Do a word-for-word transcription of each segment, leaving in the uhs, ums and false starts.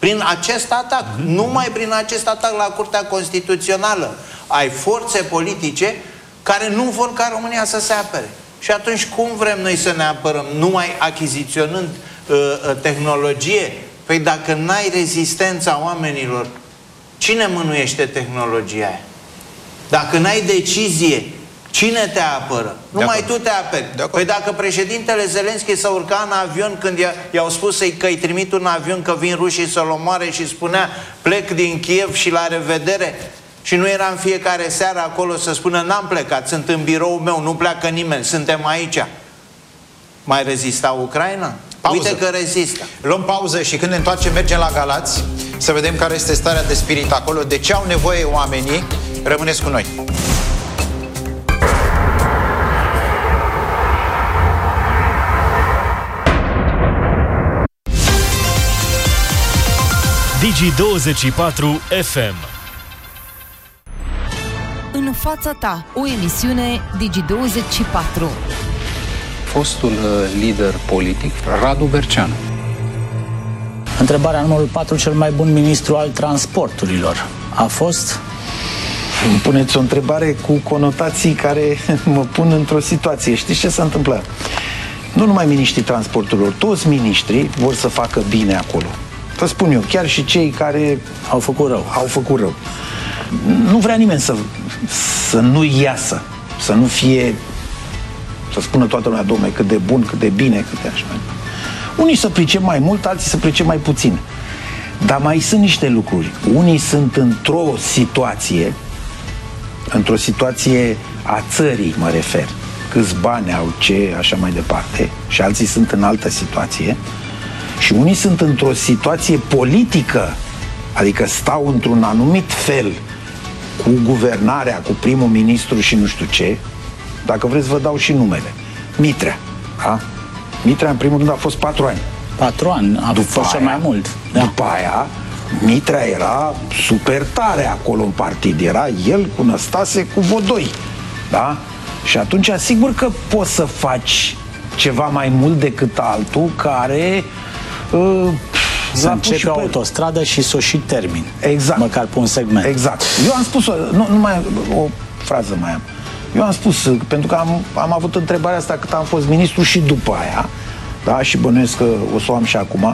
Prin acest atac, mm-hmm. numai prin acest atac la Curtea Constituțională, ai forțe politice care nu vor ca România să se apere. Și atunci cum vrem noi să ne apărăm? Numai achiziționând uh, tehnologie? Păi dacă n-ai rezistența oamenilor, cine mânuiește tehnologia aia? Dacă n-ai decizie, cine te apără? Numai tu te aperi. Păi dacă președintele Zelenski s-a urcat în avion când i-au spus că îi trimit un avion, că vin rușii să-l omoare și spunea plec din Kiev și la revedere, și nu era în fiecare seară acolo să spună n-am plecat, sunt în biroul meu, nu pleacă nimeni, suntem aici. Mai rezista Ucraina? Pauză. Uite că rezistă. Luăm pauză și când ne întoarcem mergem la Galați să vedem care este starea de spirit acolo, de ce au nevoie oamenii. Rămâneți cu noi. Digi douăzeci și patru F M. În fața ta, o emisiune Digi douăzeci și patru. Fostul lider politic, Radu Berceanu. Întrebarea numărul patru, cel mai bun ministru al transporturilor a fost? Îmi puneți o întrebare cu conotații care mă pun într-o situație. Știți ce s-a întâmplat? Nu numai miniștrii transporturilor, toți miniștrii vor să facă bine acolo. Vă spun eu, chiar și cei care au făcut rău. Au făcut rău. Nu vrea nimeni să, să nu iasă, să nu fie, să spună toată lumea, dom'le, cât de bun, cât de bine, cât de așa. Unii să pricep mai mult, alții să pricep mai puțin. Dar mai sunt niște lucruri. Unii sunt într-o situație, într-o situație a țării, mă refer, câți bani au, ce, așa mai departe, și alții sunt în altă situație. Și unii sunt într-o situație politică, adică stau într-un anumit fel cu guvernarea, cu primul ministru și nu știu ce. Dacă vreți vă dau și numele. Mitrea, da? Mitrea în primul rând a fost patru ani. Patru ani, a după fost aia, mai mult. Da. După aia, Mitrea era super tare acolo în partid. Era el cu Năstase, cu Vodoi, da? Și atunci, asigur că poți să faci ceva mai mult decât altul care... Uh, să începi o autostradă și să o și termin. Exact. Măcar pe un segment. Exact. Eu am spus, nu, nu mai, o frază mai am. Eu am spus, pentru că am, am avut întrebarea asta cât am fost ministru și după aia, da, și bănuiesc că o să o am și acum,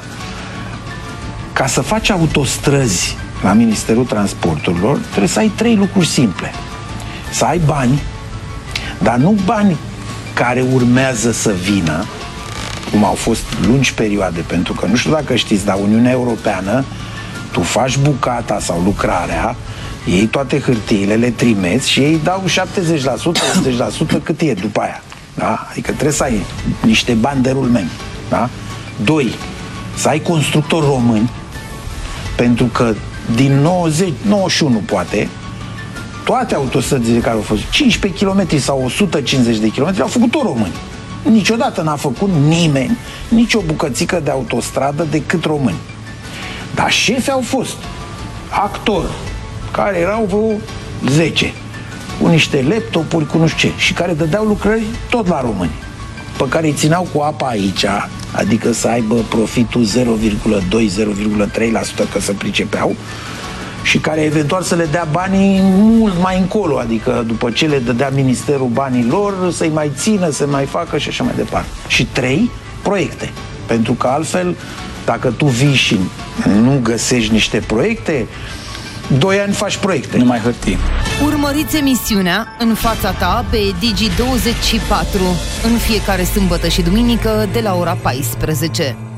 ca să faci autostrăzi la Ministerul Transporturilor, trebuie să ai trei lucruri simple. Să ai bani, dar nu bani care urmează să vină, cum au fost lungi perioade, pentru că nu știu dacă știți, dar Uniunea Europeană, tu faci bucata sau lucrarea, iei toate hârtiile, le trimiți și ei dau șaptezeci la sută, optzeci la sută cât e după aia. Da? Adică trebuie să ai niște bani de rulment. Da? Doi, să ai constructori români, pentru că din nouăzeci, nouăzeci și unu poate, toate autostrăzile care au fost cincisprezece kilometri sau o sută cincizeci de kilometri au făcut-o români. Niciodată n-a făcut nimeni nicio bucățică de autostradă decât români. Dar șefi au fost actori, care erau vreo zece, cu niște laptopuri, cu nu știu ce, și care dădeau lucrări tot la români, pe care îi țineau cu apa aici, adică să aibă profitul zero virgulă doi - zero virgulă trei la sută, că se pricepeau, și care eventual să le dea banii mult mai încolo, adică după ce le dădea ministerul banii lor, să-i mai țină, să mai facă și așa mai departe. Și trei, proiecte. Pentru că altfel, dacă tu vii și nu găsești niște proiecte, doi ani faci proiecte. Nu mai hârtii. Urmăriți emisiunea În fața ta pe Digi douăzeci și patru în fiecare sâmbătă și duminică de la ora paisprezece.